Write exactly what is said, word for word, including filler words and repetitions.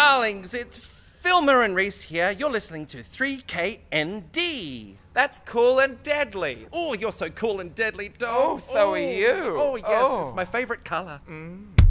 darlings, it's Filmer and Reese here. You're listening to three K N D. That's cool and deadly. Oh, you're so cool and deadly, dog. Oh, so are you. Oh, yes, Oh. it's my favorite colour. Mm.